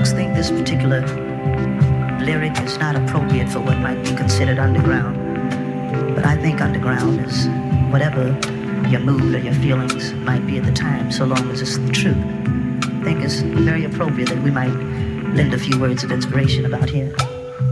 folks think this particular lyric is not appropriate for what might be considered underground. But I think underground is whatever your mood or your feelings might be at the time, so long as it's the truth. I think it's very appropriate that we might lend a few words of inspiration about here.